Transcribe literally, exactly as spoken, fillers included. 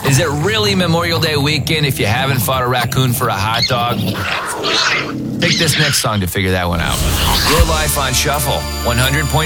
Is it really Memorial Day weekend if you haven't fought a raccoon for a hot dog? Pick this next song to figure that one out. Your Life on Shuffle, one hundred point